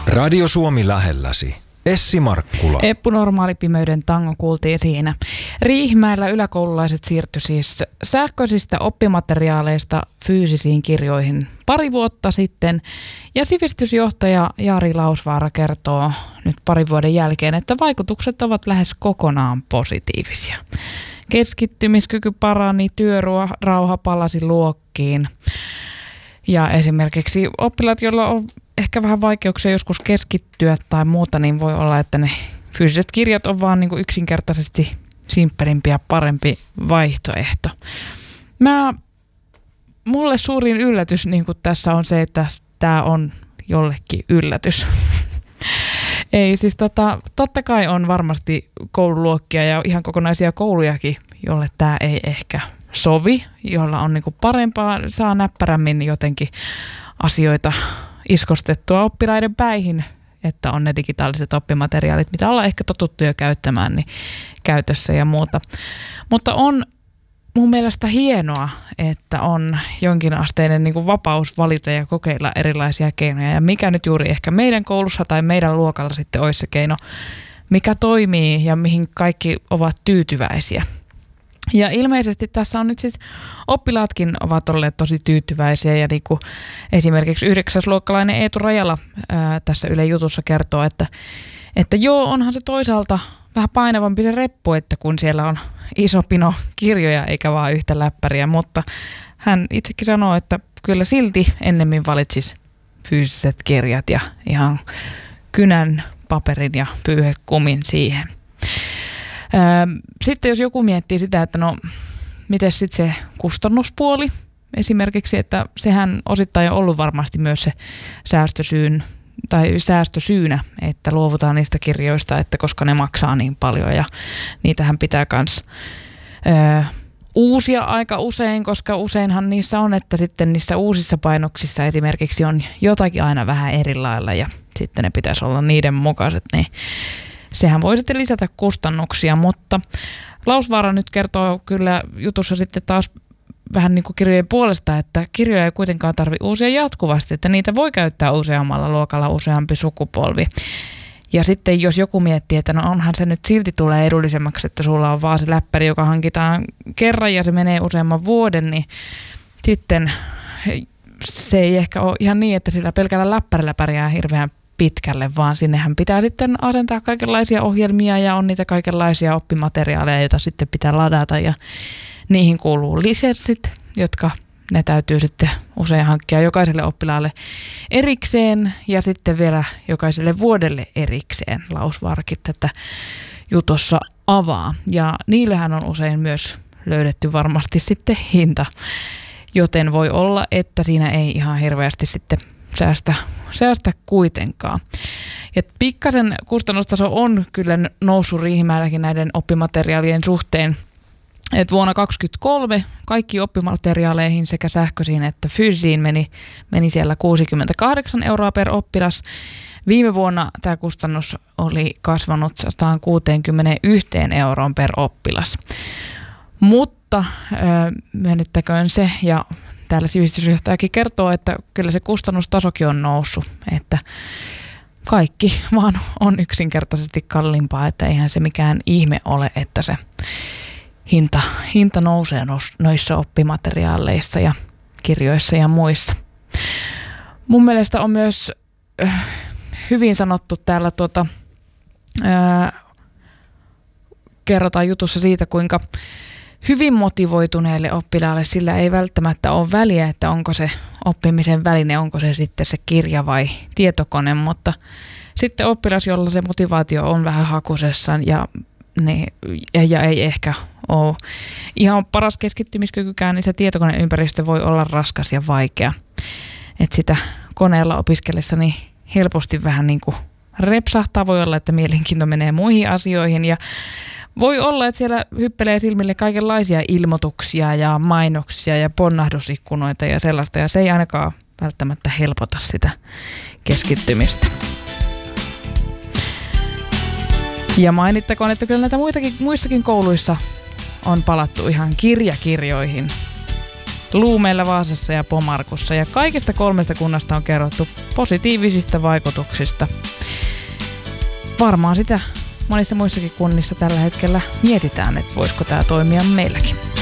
Radio Suomi lähelläsi. Essi Markkula. Eppu Normaalipimeyden tango kuultiin siinä. Riihimäellä yläkoululaiset siirtyi siis sähköisistä oppimateriaaleista fyysisiin kirjoihin pari vuotta sitten. Ja sivistysjohtaja Jari Lausvaara kertoo nyt parin vuoden jälkeen, että vaikutukset ovat lähes kokonaan positiivisia. Keskittymiskyky parani, työrauha palasi luokkiin. Ja esimerkiksi oppilaat, joilla on ehkä vähän vaikeuksia joskus keskittyä tai muuta, niin voi olla, että ne fyysiset kirjat on vaan niin kuin yksinkertaisesti simppelimpi ja parempi vaihtoehto. Mulle suurin yllätys niin kuin tässä on se, että tämä on jollekin yllätys. Ei siis totta kai on varmasti koululuokkia ja ihan kokonaisia koulujakin, jolle tämä ei ehkä sovi, jolla on niinku parempaa, saa näppärämmin jotenkin asioita iskostettua oppilaiden päihin, että on ne digitaaliset oppimateriaalit, mitä ollaan ehkä totuttu jo käyttämään, niin käytössä ja muuta. Mutta on mun mielestä hienoa, että on jonkinasteinen niinku vapaus valita ja kokeilla erilaisia keinoja. Ja mikä nyt juuri ehkä meidän koulussa tai meidän luokalla sitten olisi se keino, mikä toimii ja mihin kaikki ovat tyytyväisiä. Ja ilmeisesti tässä on nyt siis oppilaatkin ovat olleet tosi tyytyväisiä ja niin kuin esimerkiksi 9-luokkalainen Eetu Rajala tässä Yle Jutussa kertoo, että joo, onhan se toisaalta vähän painavampi se reppu, että kun siellä on iso pino kirjoja eikä vaan yhtä läppäriä, mutta hän itsekin sanoo, että kyllä silti ennemmin valitsisi fyysiset kirjat ja ihan kynän, paperin ja pyyhekumin siihen. Sitten jos joku miettii sitä, että no miten sitten se kustannuspuoli esimerkiksi, että sehän osittain on ollut varmasti myös se säästösyynä, että luovutaan niistä kirjoista, että koska ne maksaa niin paljon ja niitähän pitää myös uusia aika usein, koska useinhan niissä on, että sitten niissä uusissa painoksissa esimerkiksi on jotakin aina vähän eri lailla ja sitten ne pitäisi olla niiden mukaiset, niin sehän voi sitten lisätä kustannuksia, mutta Lausvaara nyt kertoo kyllä jutussa sitten taas vähän niin kuin kirjojen puolesta, että kirjoja ei kuitenkaan tarvitse uusia jatkuvasti, että niitä voi käyttää useammalla luokalla useampi sukupolvi. Ja sitten jos joku miettii, että no onhan se nyt silti tulee edullisemmaksi, että sulla on vaan se läppäri, joka hankitaan kerran ja se menee useamman vuoden, niin sitten se ei ehkä ole ihan niin, että sillä pelkällä läppärillä pärjää hirveän pitkälle, vaan sinnehän pitää sitten asentaa kaikenlaisia ohjelmia ja on niitä kaikenlaisia oppimateriaaleja, joita sitten pitää ladata ja niihin kuuluu lisenssit, jotka ne täytyy sitten usein hankkia jokaiselle oppilaalle erikseen ja sitten vielä jokaiselle vuodelle erikseen. Lausvaarakin tätä jutussa avaa ja niillähän on usein myös löydetty varmasti sitten hinta, joten voi olla, että siinä ei ihan hirveästi sitten säästä kuitenkaan. Ja pikkasen kustannustaso on kyllä noussut Riihimäelläkin näiden oppimateriaalien suhteen. Et vuonna 2023 kaikki oppimateriaaleihin sekä sähköisiin että fyysisiin meni siellä 68 € per oppilas. Viime vuonna tämä kustannus oli kasvanut 161 € per oppilas. Mutta myönnettäköön se, ja täällä sivistysjohtajakin kertoo, että kyllä se kustannustasokin on noussut, että kaikki vaan on yksinkertaisesti kalliimpaa, että eihän se mikään ihme ole, että se hinta nousee noissa oppimateriaaleissa ja kirjoissa ja muissa. Mun mielestä on myös hyvin sanottu täällä kerrotaan jutussa siitä, kuinka hyvin motivoituneelle oppilaalle sillä ei välttämättä ole väliä, että onko se oppimisen väline, onko se sitten se kirja vai tietokone, mutta sitten oppilas, jolla se motivaatio on vähän hakusessa ja ei ehkä ole ihan paras keskittymiskykykään, niin se tietokoneympäristö voi olla raskas ja vaikea. Että sitä koneella opiskellessa niin helposti vähän niin kuin repsahtaa, voi olla, että mielenkiinto menee muihin asioihin ja voi olla, että siellä hyppelee silmille kaikenlaisia ilmoituksia ja mainoksia ja ponnahdusikkunoita ja sellaista, ja se ei ainakaan välttämättä helpota sitä keskittymistä. Ja mainittakoon, että kyllä näitä muissakin kouluissa on palattu ihan kirjakirjoihin. Luumeella, Vaasassa ja Pomarkussa. Ja kaikista 3 kunnasta on kerrottu positiivisista vaikutuksista. Varmaan sitä monissa muissakin kunnissa tällä hetkellä mietitään, että voisiko tämä toimia meilläkin.